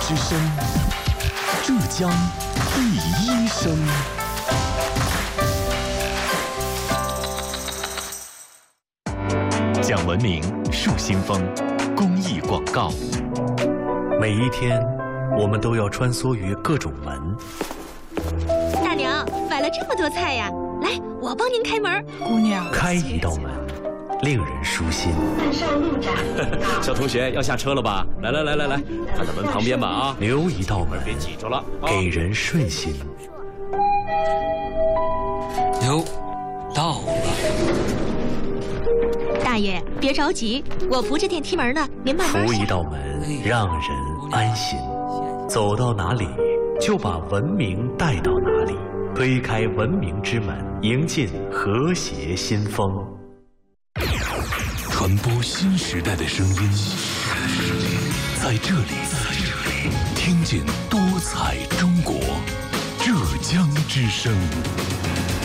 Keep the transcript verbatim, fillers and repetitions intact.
之声，浙江第一声。讲文明树新风公益广告。 每一天，我们都要穿梭于各种门。 大娘，买了这么多菜呀，来，我帮您开门。 姑娘， 开一道门，令人舒心。 小同学要下车了吧？来来来来来，看到门旁边吧啊！ 留一道门， 别挤着了， 给人顺心。 哟，到了。 大爷，别着急，我扶着电梯门呢，您慢慢扶一道门，让人安心。走到哪里，就把文明带到哪里。推开文明之门，迎进和谐新风。 传播新时代的声音，在这里，听见多彩中国，浙江之声。